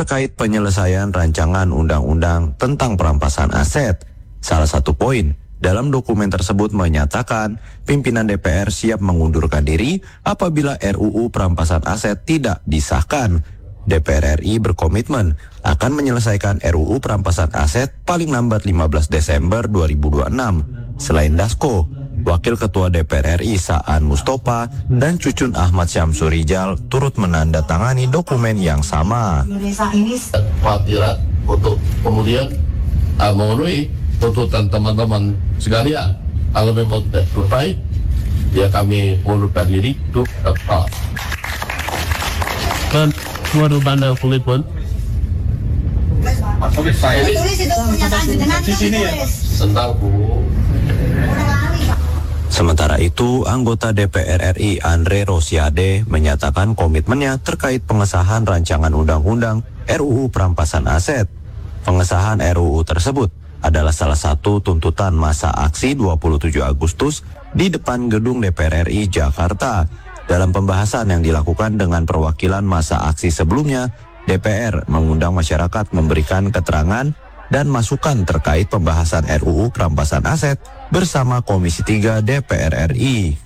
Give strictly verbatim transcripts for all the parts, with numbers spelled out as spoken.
terkait penyelesaian rancangan undang-undang tentang perampasan aset. Salah satu poin dalam dokumen tersebut menyatakan pimpinan D P R siap mengundurkan diri apabila R U U perampasan aset tidak disahkan. D P R R I berkomitmen akan menyelesaikan R U U perampasan aset paling lambat lima belas Desember dua ribu dua puluh enam. Selain Dasko, Wakil Ketua D P R R I Saan Mustofa dan Cucun Ahmad Syamsurijal turut menandatangani dokumen yang sama. Khawatiran untuk kemudian uh, memenuhi tuntutan teman-teman sekalian. Kalau memang tidak terbaik, ya kami mengundurkan diri untuk tetap. Dan waduh bandar kulit pun. Saya ini di sini ya. Senang Bu. Sementara itu, anggota D P R R I Andre Rosiade menyatakan komitmennya terkait pengesahan rancangan undang-undang R U U perampasan aset. Pengesahan R U U tersebut adalah salah satu tuntutan masa aksi dua puluh tujuh Agustus di depan gedung D P R R I Jakarta. Dalam pembahasan yang dilakukan dengan perwakilan masa aksi sebelumnya, D P R mengundang masyarakat memberikan keterangan dan masukan terkait pembahasan R U U perampasan aset bersama Komisi tiga D P R R I.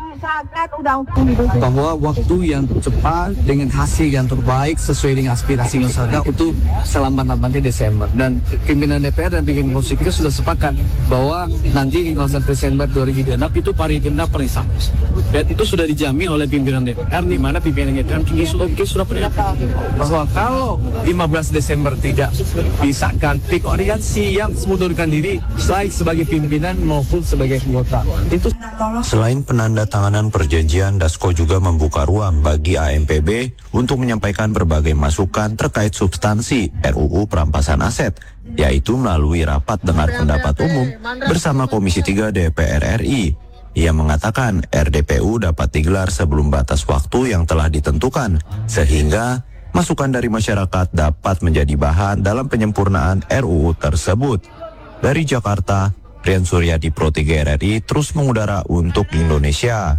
Bahwa waktu yang cepat dengan hasil yang terbaik sesuai dengan aspirasi masyarakat itu selambat-lambatnya Desember, dan pimpinan D P R dan pimpinan Komisi tiga sudah sepakat bahwa nanti di kawasan Desember dua ribu dua puluh enam itu paripurna perisah, dan itu sudah dijamin oleh pimpinan D P R, di mana pimpinan D P R tinggi sudah sudah pernyataan bahwa kalau lima belas Desember tidak disahkan, koordinasi yang mengundurkan diri baik sebagai pimpinan maupun sebagai anggota. Itu selain penandatanganan perjanjian, Dasko juga membuka ruang bagi A M P B untuk menyampaikan berbagai masukan terkait substansi R U U perampasan aset, yaitu melalui rapat dengar pendapat umum bersama Komisi tiga D P R R I. Ia mengatakan R D P U dapat digelar sebelum batas waktu yang telah ditentukan, sehingga masukan dari masyarakat dapat menjadi bahan dalam penyempurnaan R U U tersebut. Dari Jakarta, Rian Suryadi, Pro tiga R R I terus mengudara untuk Indonesia.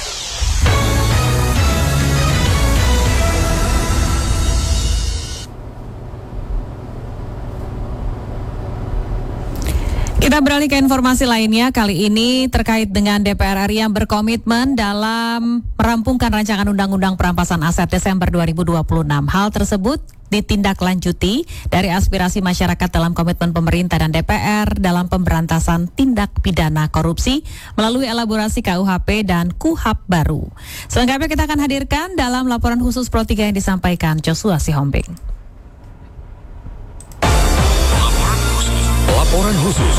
Kita beralih ke informasi lainnya, kali ini terkait dengan D P R R I yang berkomitmen dalam merampungkan rancangan undang-undang perampasan aset Desember dua ribu dua puluh enam. Hal tersebut ditindaklanjuti dari aspirasi masyarakat dalam komitmen pemerintah dan D P R dalam pemberantasan tindak pidana korupsi melalui elaborasi K U H P dan Kuhap baru. Selengkapnya kita akan hadirkan dalam laporan khusus Pro tiga yang disampaikan Joshua Sihombing. Laporan khusus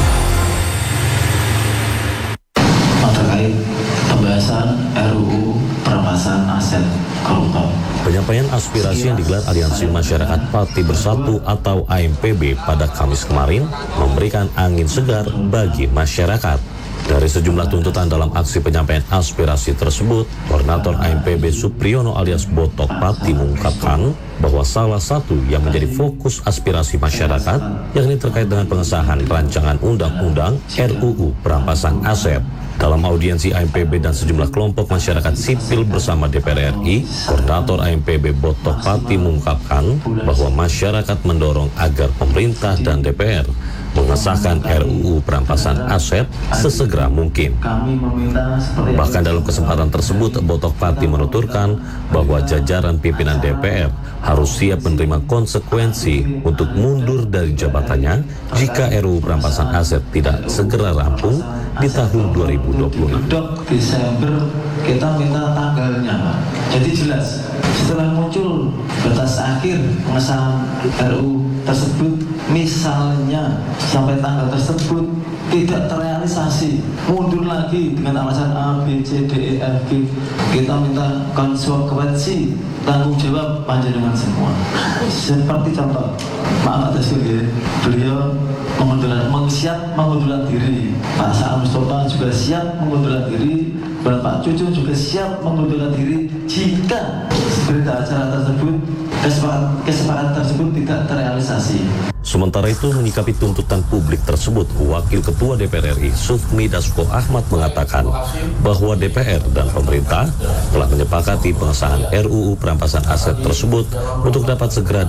terkait pembahasan R U U perampasan aset koruptor. Penyampaian aspirasi yang digelar Aliansi Masyarakat Parti Bersatu atau A M P B pada Kamis kemarin memberikan angin segar bagi masyarakat. Dari sejumlah tuntutan dalam aksi penyampaian aspirasi tersebut, Koordinator A M P B Supriyono alias Botok Pati mengungkapkan bahwa salah satu yang menjadi fokus aspirasi masyarakat yakni terkait dengan pengesahan rancangan undang-undang R U U perampasan aset. Dalam audiensi A M P B dan sejumlah kelompok masyarakat sipil bersama D P R R I, Koordinator A M P B Botok Pati mengungkapkan bahwa masyarakat mendorong agar pemerintah dan D P R mengesahkan R U U perampasan aset sesegera mungkin. Bahkan dalam kesempatan tersebut, Botok Pati menuturkan bahwa jajaran pimpinan D P R harus siap menerima konsekuensi untuk mundur dari jabatannya jika R U U perampasan aset tidak segera rampung di tahun dua ribu dua puluh enam. Desember kita minta tanggalnya, Pak. Jadi jelas setelah muncul batas akhir pengesahan R U U tersebut, misalnya sampai tanggal tersebut tidak terrealisasi, mundur lagi dengan alasan A, B, C, D, E, F, G, kita minta konsekuensi tanggung jawab panjenengan semua. Seperti contoh, maaf atas kegagalan, beliau mengundurkan, siap mengundurkan diri. Pak Saan Mustofa juga siap mengundurkan diri, dan Pak Cucun juga siap mengundurkan diri jika berita acara tersebut, kesepakatan, kesepakatan tersebut tidak terrealisasi. Sementara itu, menyikapi tuntutan publik tersebut, Wakil Ketua D P R R I Sufmi Dasko Ahmad mengatakan bahwa D P R dan pemerintah telah menyepakati pengesahan R U U perampasan aset tersebut untuk dapat segera